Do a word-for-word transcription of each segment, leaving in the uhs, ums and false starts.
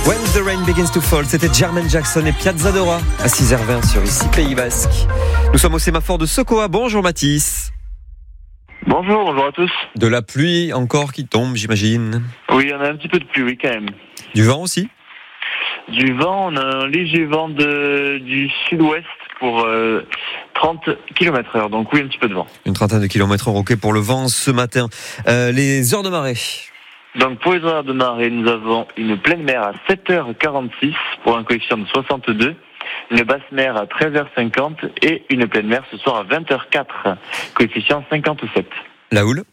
When the Rain Begins to Fall, c'était Jermaine Jackson et Piazza Dora à six heures vingt sur ici Pays Basque. Nous sommes au sémaphore de Sokoa. Bonjour Mathis. Bonjour, bonjour à tous. De la pluie encore qui tombe, j'imagine. Oui, on a un petit peu de pluie, oui, quand même. Du vent aussi? Du vent, on a un léger vent de, du sud-ouest pour euh, trente kilomètres heure, donc oui, un petit peu de vent. Une trentaine de kilomètres heure, ok, pour le vent ce matin. Euh, les heures de marée. Donc pour les heures de marée, nous avons une pleine mer à sept heures quarante-six pour un coefficient de soixante-deux, une basse mer à treize heures cinquante et une pleine mer ce soir à vingt heures quatre, coefficient cinquante-sept. La houle?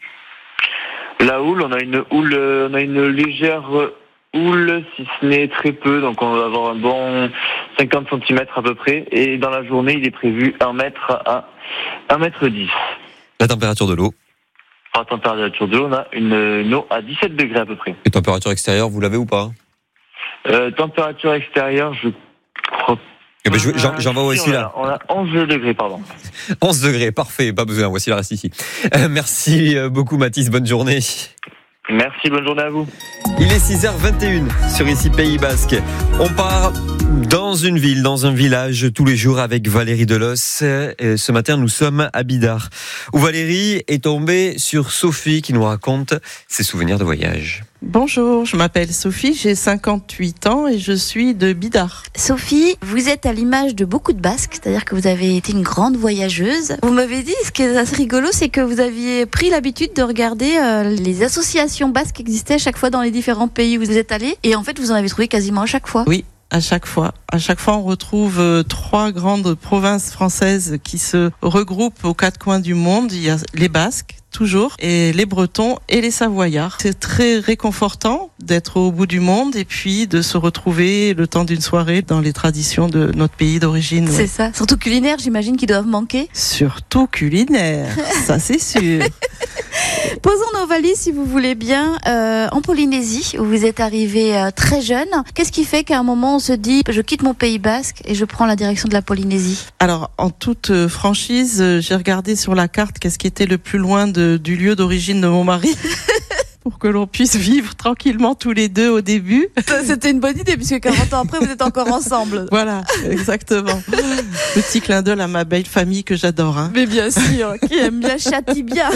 La houle, on a une houle, on a une légère houle, si ce n'est très peu, donc on va avoir un bon cinquante centimètres à peu près, et dans la journée, il est prévu un mètre à un mètre dix. La température de l'eau? En température de l'eau, on a une, une eau à dix-sept degrés à peu près. Et température extérieure, vous l'avez ou pas? euh, Température extérieure, je crois eh ben, je, j'en, j'en vois aussi là. On a onze degrés, pardon. onze degrés, parfait, pas besoin, voici la reste ici. Euh, merci beaucoup Mathis, bonne journée. Merci, bonne journée à vous. Il est six heures vingt et une sur ici Pays Basque. On part dans une ville, dans un village tous les jours avec Valérie Delos. Et ce matin, nous sommes à Bidart, où Valérie est tombée sur Sophie qui nous raconte ses souvenirs de voyage. Bonjour, je m'appelle Sophie, j'ai cinquante-huit ans et je suis de Bidart. Sophie, vous êtes à l'image de beaucoup de Basques, c'est-à-dire que vous avez été une grande voyageuse. Vous m'avez dit, ce qui est assez rigolo, c'est que vous aviez pris l'habitude de regarder euh, les associations basques qui existaient à chaque fois dans les différents pays où vous êtes allés, et en fait vous en avez trouvé quasiment à chaque fois. Oui. À chaque fois. À chaque fois, on retrouve euh, trois grandes provinces françaises qui se regroupent aux quatre coins du monde. Il y a les Basques, toujours, et les Bretons et les Savoyards. C'est très réconfortant d'être au bout du monde et puis de se retrouver le temps d'une soirée dans les traditions de notre pays d'origine. C'est ouais. ça. Surtout culinaire, j'imagine qu'ils doivent manquer. Surtout culinaire, ça c'est sûr. Posons nos valises, si vous voulez bien, euh, en Polynésie, où vous êtes arrivé euh, très jeune. Qu'est-ce qui fait qu'à un moment, on se dit, je quitte mon Pays Basque et je prends la direction de la Polynésie? Alors, en toute franchise, j'ai regardé sur la carte qu'est-ce qui était le plus loin de, du lieu d'origine de mon mari. Pour que l'on puisse vivre tranquillement tous les deux au début. C'était une bonne idée, puisque quarante ans après, vous êtes encore ensemble. Voilà, exactement. Petit clin d'œil à ma belle famille que j'adore. Hein. Mais bien sûr, qui aime bien châtie bien.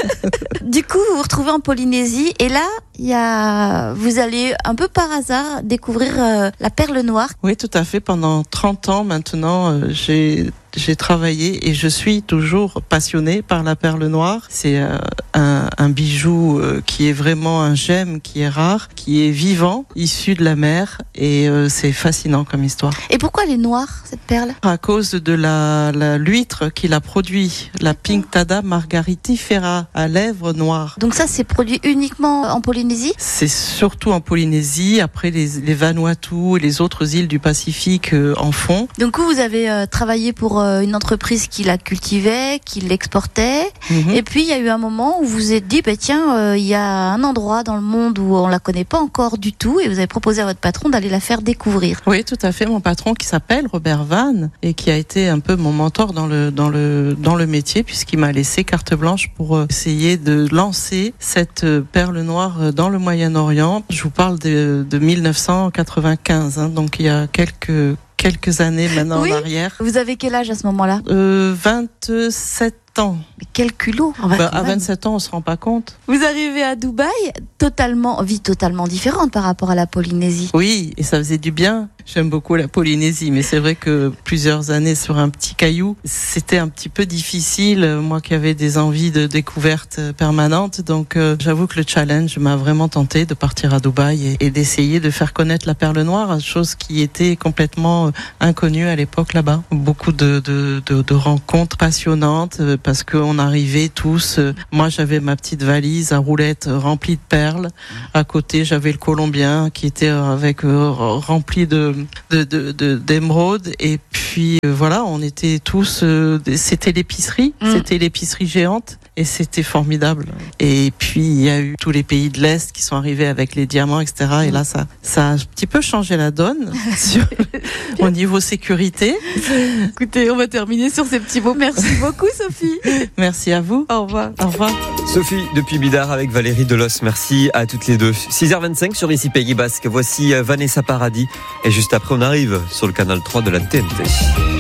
Du coup, vous vous retrouvez en Polynésie, et là, il y a, vous allez un peu par hasard découvrir euh, la perle noire. Oui, tout à fait. Pendant trente ans maintenant, euh, j'ai... J'ai travaillé et je suis toujours passionnée par la perle noire. C'est euh, un, un bijou euh, qui est vraiment un gemme, qui est rare, qui est vivant, issu de la mer, et euh, c'est fascinant comme histoire. Et pourquoi elle est noire, cette perle? À cause de la, la l'huître qui la produit, la Pinctada margaritifera, à lèvres noires. Donc ça, c'est produit uniquement en Polynésie? C'est surtout en Polynésie. Après, les, les Vanuatu et les autres îles du Pacifique euh, en font. Donc vous avez euh, travaillé pour euh, une entreprise qui la cultivait, qui l'exportait. Mmh. Et puis il y a eu un moment où vous vous êtes dit, bah, tiens, il euh, y a un endroit dans le monde où on la connaît pas encore du tout, et vous avez proposé à votre patron d'aller la faire découvrir. Oui, tout à fait. Mon patron qui s'appelle Robert Van et qui a été un peu mon mentor dans le dans le dans le métier, puisqu'il m'a laissé carte blanche pour essayer de lancer cette perle noire dans le Moyen-Orient. Je vous parle de, de mille neuf cent quatre-vingt-quinze, hein, donc il y a quelques quelques années maintenant oui. en arrière. Vous avez quel âge à ce moment-là? euh, vingt-sept ans. Mais quel culot! Ah bah, à vingt-sept ans, on se rend pas compte. Vous arrivez à Dubaï, totalement, vie totalement différente par rapport à la Polynésie. Oui, et ça faisait du bien. J'aime beaucoup la Polynésie, mais c'est vrai que plusieurs années sur un petit caillou, c'était un petit peu difficile. Moi qui avais des envies de découverte permanentes, donc euh, j'avoue que le challenge m'a vraiment tenté de partir à Dubaï et, et d'essayer de faire connaître la perle noire, chose qui était complètement inconnue à l'époque là-bas. Beaucoup de, de, de, de rencontres passionnantes parce qu'on arrivait tous. Moi, j'avais ma petite valise à roulettes remplie de perles. À côté, j'avais le Colombien qui était avec euh, rempli de De, de, de, d'émeraude, et puis euh, voilà, on était tous, euh, c'était l'épicerie, mmh. c'était l'épicerie géante, et c'était formidable. Et puis il y a eu tous les pays de l'Est qui sont arrivés avec les diamants, et cetera. Et là, ça, ça a un petit peu changé la donne sur, au niveau sécurité. Écoutez, on va terminer sur ces petits mots. Merci beaucoup, Sophie. Merci à vous. Au revoir. Au revoir. Sophie, depuis Bidart avec Valérie Delos, merci à toutes les deux. six heures vingt-cinq sur ici Pays Basque, voici Vanessa Paradis. Et juste après, on arrive sur le canal trois de la T N T.